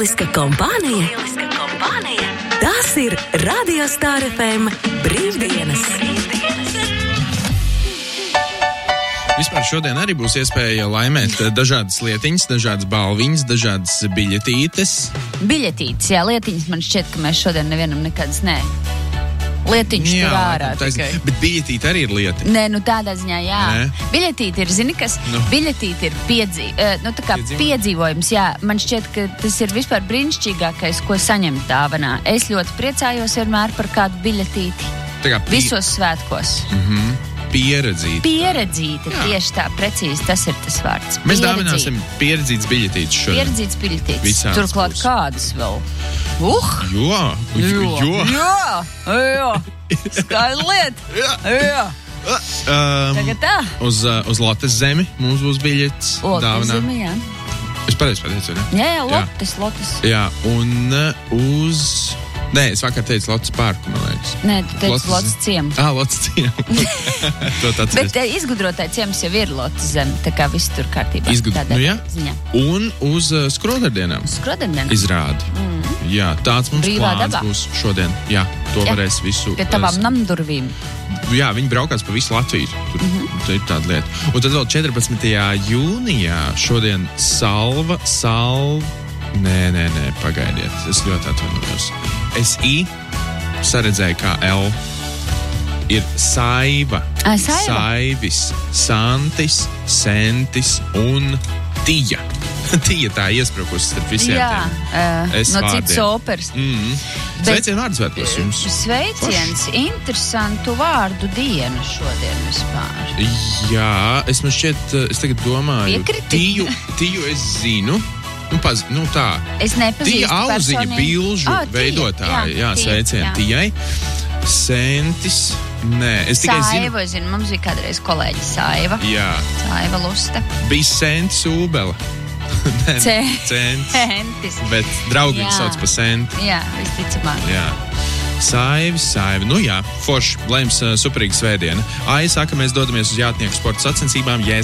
Lieliska kompānija. Tās ir Radio Star FM brīvdienas. Vispār šodien arī būs iespēja laimēt dažādas lietiņas, dažādas balviņas, dažādas biļetītes. Biļetītes, jā, lietiņas man šķiet, ka mēs šodien nevienam nekādas lietiņš tur ārā tikai. Bet biļetīte arī ir lietiņa. Nē, nu tādā ziņā, jā. Nē. Biļetīte ir, zini kas? Biļetīte ir piedzīvojums, jā. Man šķiet, ka tas ir vispār brīnišķīgākais, ko saņemt dāvanā. Es ļoti priecājos vienmēr par kādu biļetīti. Visos svētkos. Pieredzīta, tieši tā, precīzi, tas ir tas vārds. Mēs dāvināsim pieredzītas biļetītes šodien. Pieredzītas biļetītes. Turklāt kādas vēl? Jā. Skaidra lieta. Jā. Tagad tā. Uz Lotes zemi mums būs biļetes. Lotes zemi, jā. Es pareizi pateicu, ne? Jā, Lotes. Jā, un uz... Nē, es vakar teicu Lotes parku, man liekas. Nē, tu teici Lotes ciemu. Lotes ciemu. Bet izgudrotāji ciems jau ir Lotes zemi, tā kā viss tur kārtībā. Ziņā. Un uz skrodardienām. Izrādi. Jā, tāds mums plāns būs šodien. Jā, to varēs visu. Pie tavām namdurvīm. Jā, viņi braukās pa visu Latviju. Tur ir tāda lieta. Un tad vēl 14. jūnijā šodien Nē, pagaidiet. Es ļoti atvainojos. SI saredzēju kā L. Ir Saiva, Saivis, Santis, Sentis un Tija. Tija tā iesprūkusi starp visiem. Jā, no citas operas. Sveicienu vārdu svētkos jums. Sveiciens, interesantu vārdu dienu šodien vispār. Jā, es tagad domāju. Piekriti? Tiju es zinu. Tā. Es nepazīstu Tija Auziņa bilžu veidotāja. Jā, sveicien Tijai. Sentis. Nē, es tikai Saiva, zinu, mums bija kādreiz kolēģi Saiva. Jā. Saiva Lusta. Bija Sentis Ūbele. Centis. Bet draugi viņu sauc pa Senti. Jā, visticamāk. Jā. Saivi. Nu jā, forši, lai jums superīga svētdiena. Aija saka, mēs dodamies uz jātnieku sporta sacensībām.